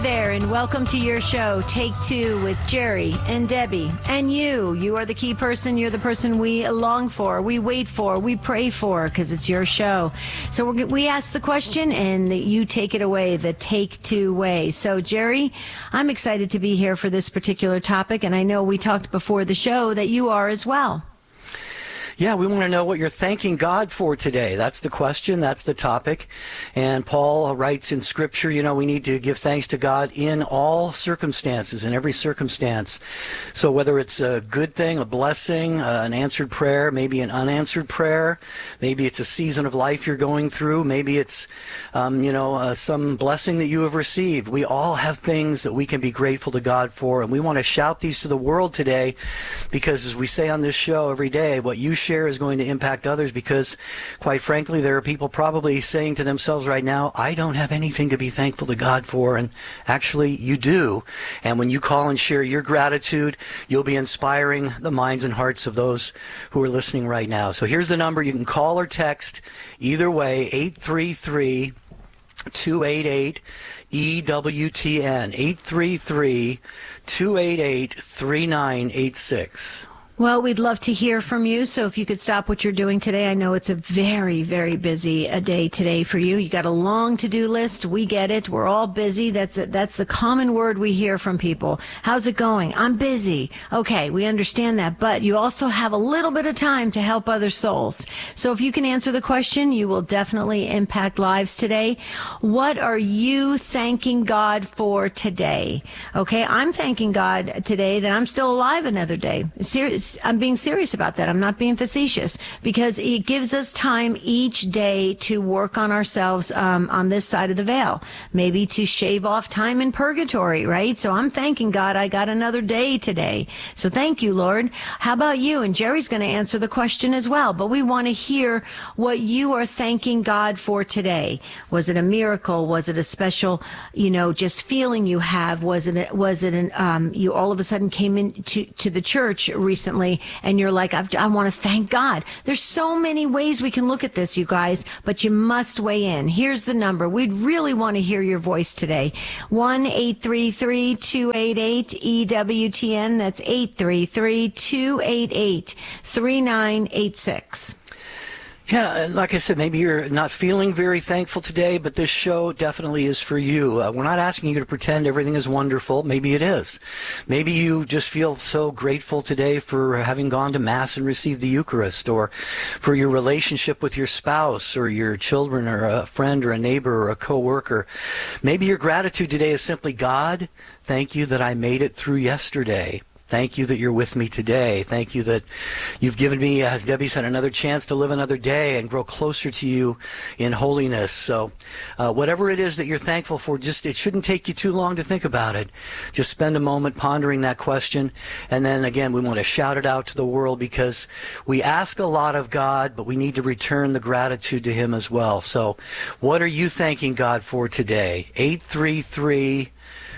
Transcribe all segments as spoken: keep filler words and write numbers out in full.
there, and welcome to your show, Take Two, with Jerry and Debbie. And you, you are the key person. You're the person we long for, we wait for, we pray for, because it's your show. So we're, we ask the question, and you take it away, the Take Two way. So, Jerry, I'm excited to be here for this particular topic, and I know we talked before the show that you are as well. Yeah, we want to know what you're thanking God for today. That's the question. That's the topic. And Paul writes in Scripture, you know, we need to give thanks to God in all circumstances, in every circumstance. So whether it's a good thing, a blessing, uh, an answered prayer, maybe an unanswered prayer, maybe it's a season of life you're going through, maybe it's, um, you know, uh, some blessing that you have received. We all have things that we can be grateful to God for, and we want to shout these to the world today because, as we say on this show every day, what you share is going to impact others because, quite frankly, there are people probably saying to themselves right now, I don't have anything to be thankful to God for, and actually you do. And when you call and share your gratitude, you'll be inspiring the minds and hearts of those who are listening right now. So here's the number. You can call or text either way, eight three three, two eight eight, E W T N, eight three three, two eight eight, three nine eight six. Well, we'd love to hear from you, so if you could stop what you're doing today. I know it's a very, very busy a day today for you. You got a long to-do list. We get it. We're all busy. That's a, that's the common word we hear from people. How's it going? I'm busy. Okay, we understand that, but you also have a little bit of time to help other souls. So if you can answer the question, you will definitely impact lives today. What are you thanking God for today? Okay, I'm thanking God today that I'm still alive another day. Serious. I'm being serious about that. I'm not being facetious, because it gives us time each day to work on ourselves um, on this side of the veil, maybe to shave off time in purgatory, right? So I'm thanking God I got another day today. So thank you, Lord. How about you? And Jerry's going to answer the question as well, but we want to hear what you are thanking God for today. Was it a miracle? Was it a special, you know, just feeling you have? Was it, was it an, um, you all of a sudden came into to the church recently and you're like, I've, I want to thank God. There's so many ways we can look at this, you guys, but you must weigh in. Here's the number. We'd really want to hear your voice today. one eight three three, two eight eight, E W T N. That's eight three three, two eight eight, three nine eight six. Yeah, like I said, maybe you're not feeling very thankful today, but this show definitely is for you. Uh, we're not asking you to pretend everything is wonderful. Maybe it is. Maybe you just feel so grateful today for having gone to Mass and received the Eucharist, or for your relationship with your spouse or your children or a friend or a neighbor or a coworker. Maybe your gratitude today is simply, God, thank you that I made it through yesterday. Thank you that you're with me today. Thank you that you've given me, as Debbie said, another chance to live another day and grow closer to you in holiness. So uh, whatever it is that you're thankful for, just it shouldn't take you too long to think about it. Just spend a moment pondering that question. And then, again, we want to shout it out to the world, because we ask a lot of God, but we need to return the gratitude to Him as well. So what are you thanking God for today? eight three three,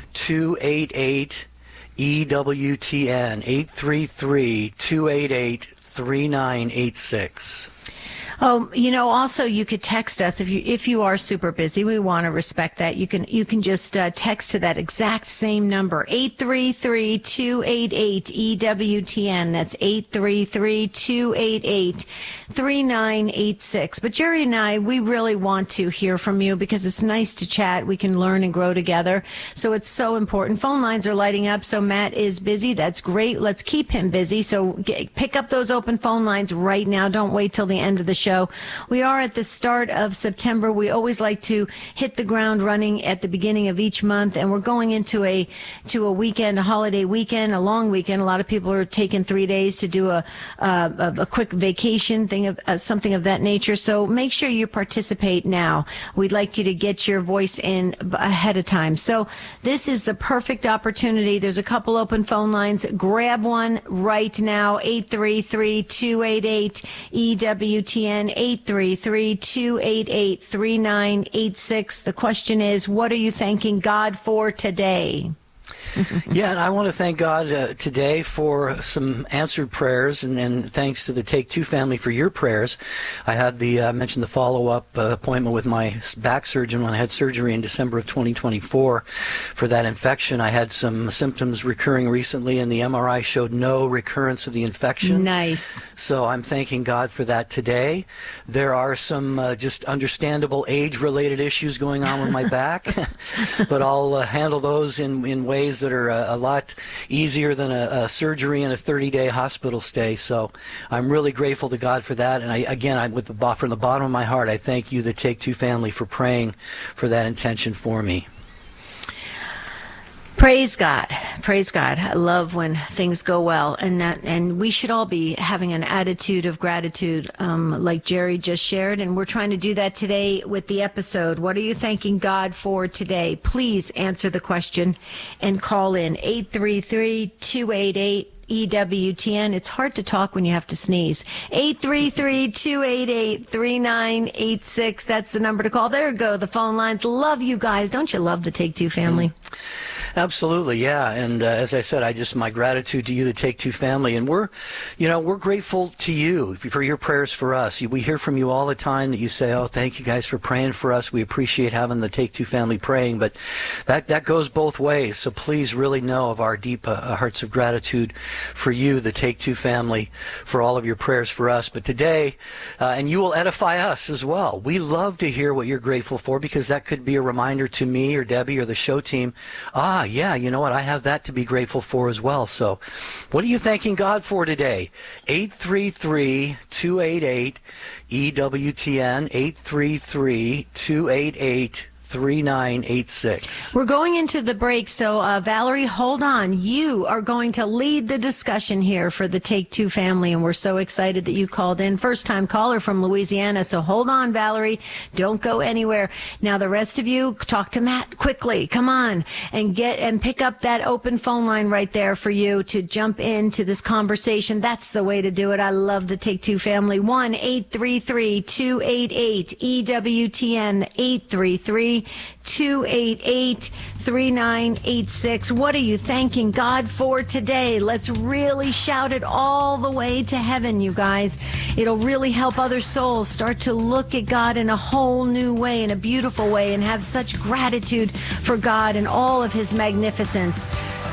two eight eight, E W T N, eight three three, two eight eight, three nine eight six. Oh, you know, also you could text us if you if you are super busy. We want to respect that. You can you can just uh, text to that exact same number, eight three three, two eight eight, E W T N. That's eight three three, two eight eight, three nine eight six. But Jerry and I, we really want to hear from you, because it's nice to chat. We can learn and grow together. So it's so important. Phone lines are lighting up. So Matt is busy. That's great. Let's keep him busy. So get, pick up those open phone lines right now. Don't wait till the end of the show. We are at the start of September. We always like to hit the ground running at the beginning of each month, and we're going into a to a weekend, a holiday weekend, a long weekend. A lot of people are taking three days to do a a, a quick vacation thing, of uh, something of that nature. So make sure you participate now. We'd like you to get your voice in ahead of time. So this is the perfect opportunity. There's a couple open phone lines. Grab one right now. eight three three, two eight eight, E W T N. eight three three, two eight eight, three nine eight six. The question is, what are you thanking God for today? Yeah, and I want to thank God uh, today for some answered prayers, and, and thanks to the Take Two family for your prayers. I had the uh, mentioned the follow-up uh, appointment with my back surgeon when I had surgery in December of twenty twenty-four for that infection. I had some symptoms recurring recently, and the M R I showed no recurrence of the infection. Nice. So I'm thanking God for that today. There are some uh, just understandable age-related issues going on with my back, but I'll uh, handle those in, in ways that are a, a lot easier than a, a surgery and a thirty-day hospital stay. So I'm really grateful to God for that. And I, again, I, with the, from the bottom of my heart, I thank you, the Take Two family, for praying for that intention for me. Praise God. Praise God. I love when things go well, and that, and we should all be having an attitude of gratitude, um, like Jerry just shared. And we're trying to do that today with the episode. What are you thanking God for today? Please answer the question and call in eight three three, two eight eight, E W T N. It's hard to talk when you have to sneeze. eight three three, two eight eight, three nine eight six. That's the number to call. There you go. The phone lines. Love you guys. Don't you love the Take Two family? Absolutely, yeah. And uh, as I said, I just, my gratitude to you, the Take Two family. And we're, you know, we're grateful to you for your prayers for us. We hear from you all the time that you say, oh, thank you guys for praying for us. We appreciate having the Take Two family praying. But that, that goes both ways. So please really know of our deep uh, hearts of gratitude for you, the Take Two family, for all of your prayers for us. But today, uh, and you will edify us as well. We love to hear what you're grateful for, because that could be a reminder to me or Debbie or the show team. Ah, yeah, you know what? I have that to be grateful for as well. So what are you thanking God for today? eight three three, two eight eight, E W T N, eight three three, two eight eight, three nine eight six. We're going into the break, so uh, Valerie, hold on. You are going to lead the discussion here for the Take Two family, and we're so excited that you called in. First-time caller from Louisiana, so hold on, Valerie. Don't go anywhere. Now, the rest of you, talk to Matt quickly. Come on, and get and pick up that open phone line right there for you to jump into this conversation. That's the way to do it. I love the Take Two family. one eight three three, two eight eight, E W T N, eight three three, two eight eight, three nine eight six. What are you thanking God for today? Let's really shout it all the way to heaven, you guys. It'll really help other souls start to look at God in a whole new way, in a beautiful way, and have such gratitude for God and all of his magnificence.